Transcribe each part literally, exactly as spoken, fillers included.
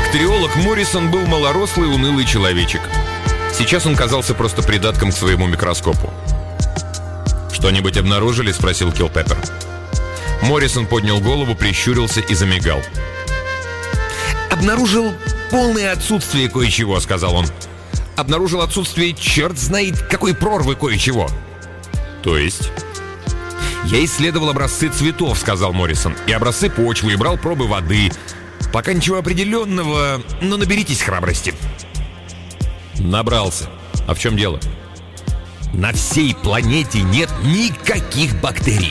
Бактериолог Моррисон был малорослый, унылый человечек. Сейчас он казался просто придатком к своему микроскопу. «Что-нибудь обнаружили?» — спросил Килпеппер. Моррисон поднял голову, прищурился и замигал. «Обнаружил полное отсутствие кое-чего», — сказал он. «Обнаружил отсутствие черт знает какой прорвы кое-чего». «То есть?» «Я исследовал образцы цветов», — сказал Моррисон, «и образцы почвы, и брал пробы воды. Пока ничего определенного, но наберитесь храбрости». «Набрался. А в чем дело?» «На всей планете нет никаких бактерий».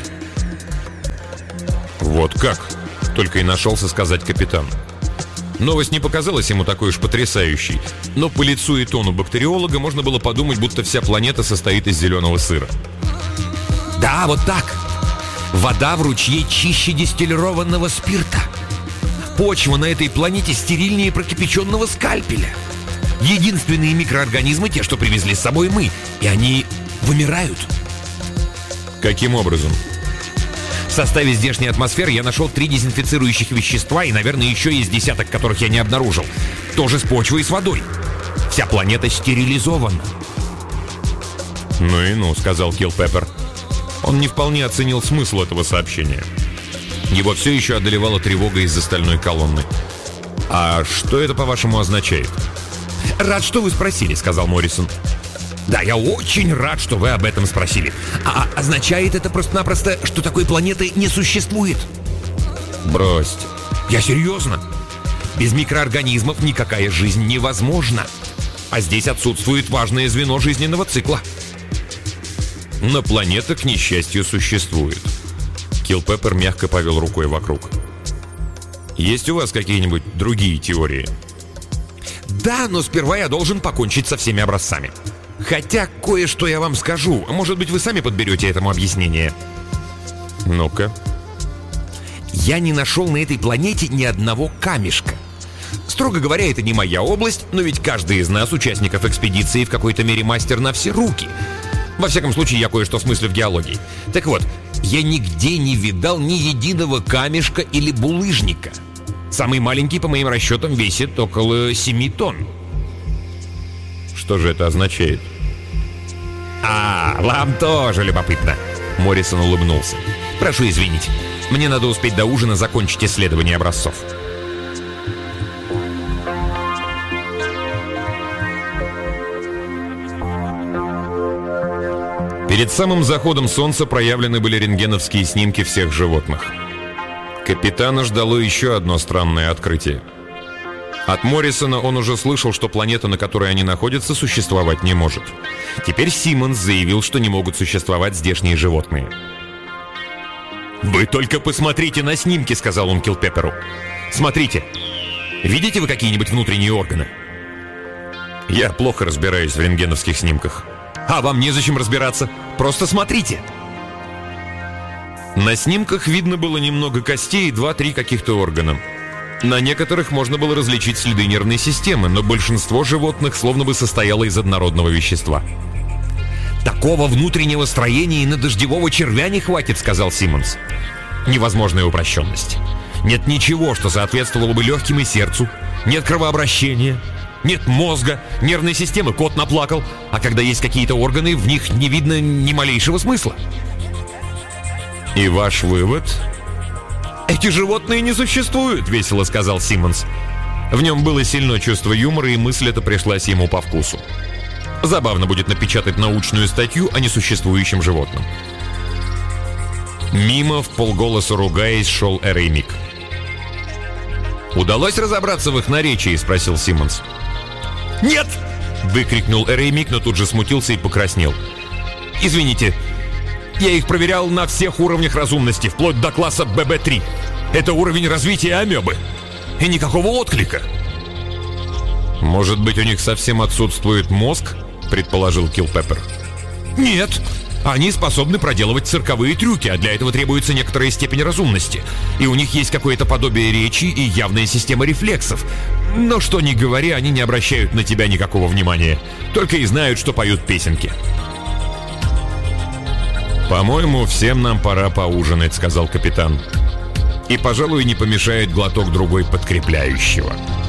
«Вот как?» — только и нашелся сказать капитан. Новость не показалась ему такой уж потрясающей, но по лицу и тону бактериолога можно было подумать, будто вся планета состоит из зеленого сыра. «Да, вот так. Вода в ручье чище дистиллированного спирта. Почва на этой планете стерильнее прокипяченного скальпеля. Единственные микроорганизмы те, что привезли с собой мы, и они вымирают». «Каким образом?» «В составе здешней атмосферы я нашел три дезинфицирующих вещества и, наверное, еще есть десяток, которых я не обнаружил. Тоже с почвой и с водой. Вся планета стерилизована». «Ну и ну», — сказал Килпеппер. Он не вполне оценил смысл этого сообщения. Его все еще одолевала тревога из-за стальной колонны. «А что это, по-вашему, означает?» «Рад, что вы спросили», — сказал Моррисон. «Да, я очень рад, что вы об этом спросили. А означает это просто-напросто, что такой планеты не существует». «Бросьте». «Я серьезно. Без микроорганизмов никакая жизнь невозможна. А здесь отсутствует важное звено жизненного цикла». «Но планета, к несчастью, существует». Килпеппер мягко повел рукой вокруг. «Есть у вас какие-нибудь другие теории?» «Да, но сперва я должен покончить со всеми образцами. Хотя кое-что я вам скажу. Может быть, вы сами подберете этому объяснение». «Ну-ка». «Я не нашел на этой планете ни одного камешка. Строго говоря, это не моя область, но ведь каждый из нас, участников экспедиции, в какой-то мере мастер на все руки. Во всяком случае, я кое-что смыслю в геологии. Так вот, я нигде не видал ни единого камешка или булыжника. Самый маленький, по моим расчетам, весит около семи тонн». «Что же это означает?» «А, вам тоже любопытно», — Моррисон улыбнулся. «Прошу извинить, мне надо успеть до ужина закончить исследование образцов». Перед самым заходом солнца проявлены были рентгеновские снимки всех животных. Капитана ждало еще одно странное открытие. От Моррисона он уже слышал, что планета, на которой они находятся, существовать не может. Теперь Симмонс заявил, что не могут существовать здешние животные. «Вы только посмотрите на снимки», — сказал он Килпепперу. «Смотрите. Видите вы какие-нибудь внутренние органы?» «Я плохо разбираюсь в рентгеновских снимках». «А вам незачем разбираться. Просто смотрите». На снимках видно было немного костей и два-три каких-то органа. На некоторых можно было различить следы нервной системы, но большинство животных словно бы состояло из однородного вещества. «Такого внутреннего строения и на дождевого червя не хватит», — сказал Симмонс. «Невозможная упрощенность. Нет ничего, что соответствовало бы легким и сердцу. Нет кровообращения. Нет мозга, нервной системы, кот наплакал. А когда есть какие-то органы, в них не видно ни малейшего смысла». «И ваш вывод?» «Эти животные не существуют», — весело сказал Симмонс. В нем было сильное чувство юмора, и мысль эта пришлась ему по вкусу. Забавно будет напечатать научную статью о несуществующем животном. Мимо, вполголоса ругаясь, шел Эреймик. «Удалось разобраться в их наречии?» — спросил Симмонс. «Нет!» — выкрикнул Эреймик, но тут же смутился и покраснел. «Извините, я их проверял на всех уровнях разумности, вплоть до класса бэ бэ три. Это уровень развития амебы. И никакого отклика». «Может быть, у них совсем отсутствует мозг?» — предположил Килпеппер. «Нет, они способны проделывать цирковые трюки, а для этого требуется некоторая степень разумности. И у них есть какое-то подобие речи и явная система рефлексов. Но что ни говори, они не обращают на тебя никакого внимания. Только и знают, что поют песенки». «По-моему, всем нам пора поужинать», — сказал капитан. «И, пожалуй, не помешает глоток другой подкрепляющего».